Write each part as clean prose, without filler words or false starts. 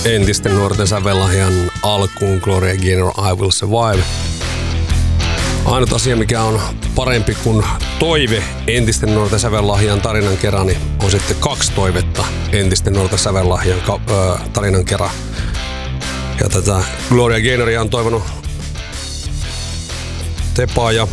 entisten nuorten sävellahjan alkuun Gloria Gaynor, I Will Survive. Ainut asia, mikä on parempi kuin toive entisten nuorten sävellahjan tarinan kerran, niin on sitten 2 toivetta entisten nuorten sävellahjan tarinan kerran. Ja tätä Gloria Gaynoria on toivonut Tepa ja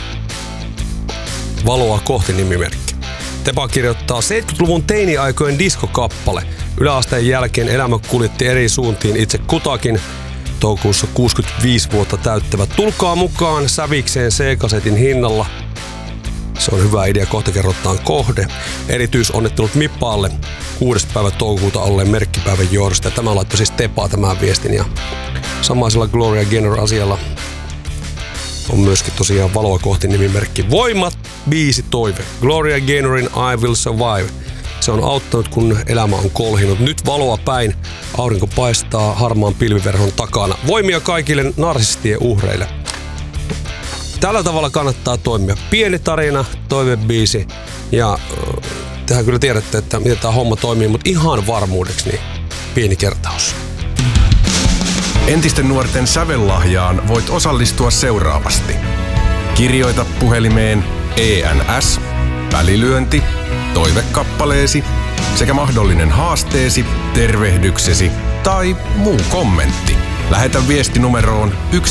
Valoa kohti -nimimerkki. Tepa kirjoittaa 70-luvun teini-aikojen diskokappale. Yläasteen jälkeen elämä kuljetti eri suuntiin itse kutakin. Toukokuussa 65 vuotta täyttävät. Tulkaa mukaan sävikseen C-kasetin hinnalla. Se on hyvä idea, kohta kerrotaan kohde. Erityisonnittelut Mippaalle 6. päivä toukokuuta olleen merkkipäivän johdosta. Tämä laittoi siis Tepaa tämän viestin. Ja samaisella Gloria Gaynor asialla on myöskin tosiaan Valoa kohti -nimimerkki. Voimat biisi toive. Gloria Gaynorin I Will Survive. Se on auttanut, kun elämä on kolhinut. Nyt valoa päin. Aurinko paistaa harmaan pilviverhon takana. Voimia kaikille narsistien uhreille. Tällä tavalla kannattaa toimia. Pieni tarina, toivebiisi. Ja tehän kyllä tiedätte, että miten tämä homma toimii, mutta ihan varmuudeksi niin pieni kertaus. Entisten nuorten sävellahjaan voit osallistua seuraavasti. Kirjoita puhelimeen ENS, välilyönti, toivekappaleesi sekä mahdollinen haasteesi, tervehdyksesi tai muu kommentti. Lähetä viesti numeroon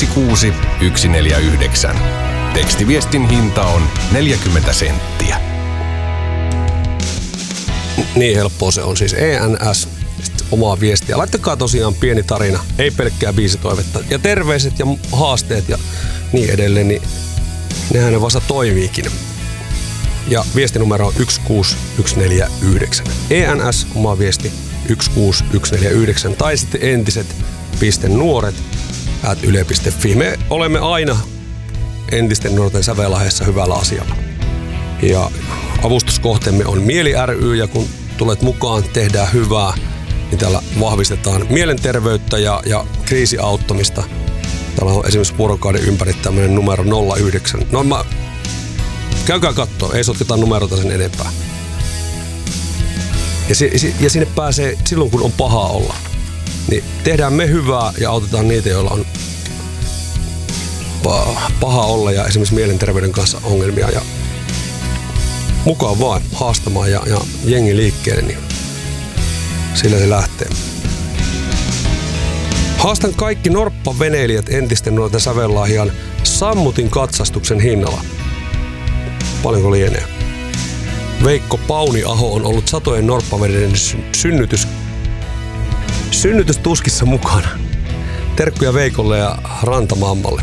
16149. Tekstiviestin hinta on 40 senttiä. Niin helppoa se on siis ENS. Omaa viestiä. Laittakaa tosiaan pieni tarina, ei pelkkää biisitoivetta. Ja terveiset ja haasteet ja niin edelleen, niin nehän ne vasta toimiikin. Ja viestinumero on 16149. ENS, oma viesti 16149. Tai sitten entiset.nuoret@yle.fi. Me olemme aina entisten nuorten sävellahjassa hyvällä asialla. Ja avustuskohteemme on Mieli ry, ja kun tulet mukaan, tehdään hyvää, niin täällä vahvistetaan mielenterveyttä ja kriisiauttamista. Täällä on esimerkiksi vuorokauden ympäri tämmöinen numero 09. Käykää kattoo, ei sotketa numerota sen enempää. Ja sinne pääsee silloin, kun on pahaa olla. Niin tehdään me hyvää ja autetaan niitä, joilla on paha olla ja esimerkiksi mielenterveyden kanssa ongelmia. Ja mukaan vaan haastamaan ja jengi liikkeelle, niin sillä se lähtee. Haastan kaikki norppaveneilijät entisten nuorten sävellahjan sammutin katsastuksen hinnalla. Paljonko lienee? Veikko Pauniaho on ollut satojen norppaveneiden synnytystuskissa mukana. Terkkuja Veikolle ja Rantamammalle.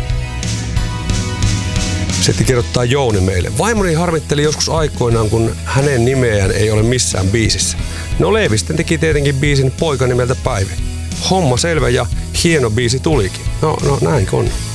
Sitten kirjoittaa Jouni meille. Vaimoni harmitteli joskus aikoinaan, kun hänen nimeään ei ole missään biisissä. No Leevisten teki tietenkin biisin poika nimeltä Päivi. Homma selvä ja hieno biisi tulikin. No näin on.